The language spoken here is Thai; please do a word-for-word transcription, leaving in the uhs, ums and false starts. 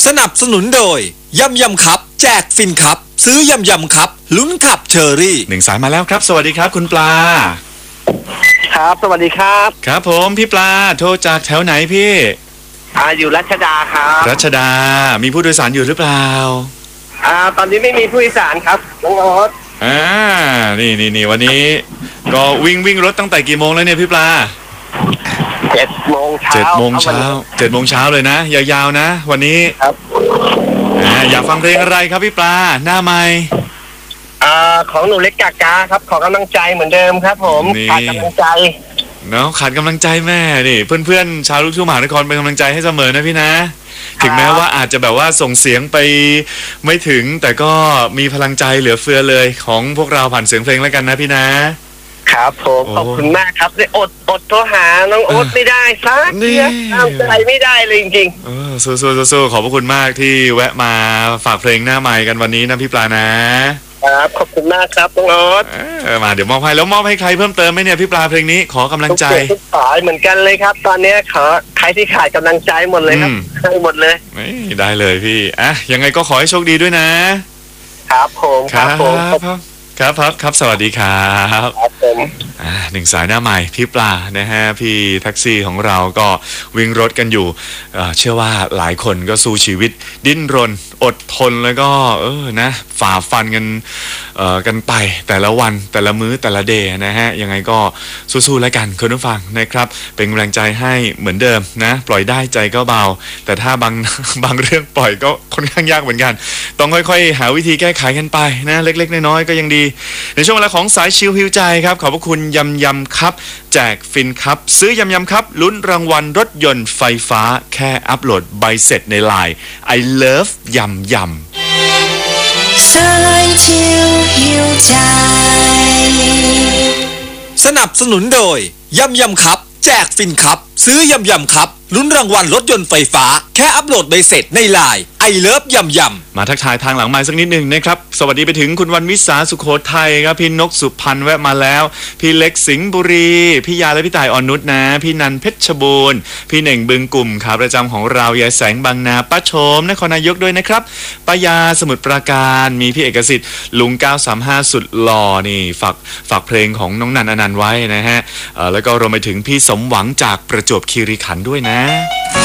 สนับสนุนโดยยำยำครับแจกฟินครับซื้อยำยำครับลุ้นขับเชอรี่หนึ่งสายมาแล้วครับสวัสดีครับคุณปลาครับสวัสดีครับครับผมพี่ปลาโทรจากแถวไหนพี่อ่าอยู่รัชดาครับรัชดามีผู้โดยสารอยู่หรือเปล่าอ่าตอนนี้ไม่มีผู้โดยสารครับน้องโอ๊ตอ่านี่นี่นี่วันนี้ก็วิ่งวิ่งรถตั้งแต่กี่โมงแล้วเนี่ยพี่ปลาเจ็ดโมงเช้าเจ็ดโมงเช้าเจ็ดโมงเช้าเลยนะยาวๆนะวันนี้ครับอ่าอยากฟังเพลงอะไรครับพี่ปลาหน้าไมค์อ่าของหนูเล็กกากาครับขอกำลังใจเหมือนเดิมครับผมขาดกำลังใจเนาะขาดกำลังใจแม่นี่เพื่อนๆชาวลูกทุ่งมหานครเป็นกำลังใจให้เสมอนะพี่นะถึงแม้ว่าอาจจะแบบว่าส่งเสียงไปไม่ถึงแต่ก็มีพลังใจเหลือเฟือเลยของพวกเราผ่านเสียงเพลงแล้วกันนะพี่นะครับผมขอบคุณมากครับได้อดอดโทรหาน้องโอ๊ตไม่ได้ซักเดียวทำใจไม่ได้เลยจริงๆเออสู้ๆๆขอบพระคุณมากที่แวะมาฝากเพลงหน้าใหม่กันวันนี้นะพี่ปลานะครับขอบคุณมากครับน้องโอ๊ตมาเดี๋ยวมอบให้แล้วมอบให้ใครเพิ่มเติมไหมเนี่ยพี่ปลาเพลงนี้ขอกำลังใจทุกสายเหมือนกันเลยครับตอนนี้ขอใครที่ขาดกำลังใจหมดเลยครับให้หมดเลยได้เลยพี่อ่ะยังไงก็ขอให้โชคดีด้วยนะครับผมครับผมครับครับครับสวัสดีครับครับผมอ่าหนึ่งสายหน้าใหม่พี่ปลานะฮะพี่แท็กซี่ของเราก็วิ่งรถกันอยู่ เอ่อ เชื่อว่าหลายคนก็สู้ชีวิตดิ้นรนอดทนแล้วก็เออนะฝ่าฟันกันเอ่อกันไปแต่ละวันแต่ละมื้อแต่ละเดย์นะฮะยังไงก็สู้ๆแล้วกันคุณผู้ฟังนะครับเป็นกำลังใจให้เหมือนเดิมนะปล่อยได้ใจก็เบาแต่ถ้าบางบางเรื่องปล่อยก็ค่อนข้างยากเหมือนกันต้องค่อยๆหาวิธีแก้ไขกันไปนะเล็กๆน้อยๆก็ยังดีในช่วงเวลาของสายชิลฮิวใจครับขอบพระคุณยำยำครับแจกฟินครับซื้อยำยำครับลุ้นรางวัลรถยนต์ไฟฟ้าแค่อัปโหลดใบเสร็จในไลน์ I love ยำยำสายชิลฮิวใจสนับสนุนโดยยำยำครับแจกฟินครับซื้อยำยำครับลุ้นรางวัลรถยนต์ไฟฟ้าแค่อัปโหลดใบเสร็จในไลน์ I love ยำยำมาทักทายทางหลังไมค์สักนิดหนึ่งนะครับสวัสดีไปถึงคุณวันวิสาสุโขทัยครับพี่นกสุพรรณแวะมาแล้วพี่เล็กสิงห์บุรีพี่ยาและพี่ต่ายอ่อนนุชนะพี่นันเพชรบูรณ์พี่เหน่งบึงกลุ่มขาประจำของเรายายแสงบางนาป้าโฉมนครนายกด้วยนะครับป้ายาสมุทรปราการมีพี่เอกสิทธิ์ลุงเก้าสามห้าสุดหล่อนี่ฝากฝากเพลงของน้องนันอนันต์ไว้นะฮะแล้วก็รวมไปถึงพี่สมหวังจากประจวบคีรีขันธ์ด้วยนะ